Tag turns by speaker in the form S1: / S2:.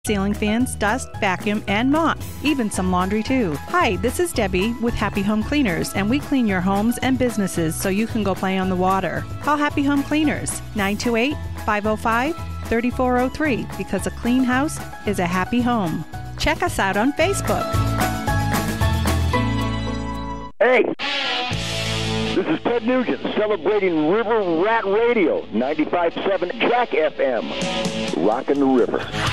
S1: Ceiling fans, dust, vacuum, and mop. Even some laundry, too. Hi, this is Debbie with Happy Home Cleaners, and we clean your homes and businesses so you can go play on the water. Call Happy Home Cleaners, 928-505-3403, because a clean house is a happy home. Check us out on Facebook.
S2: Hey, this is Ted Nugent celebrating River Rat Radio, 95.7 Jack FM, rockin' the river.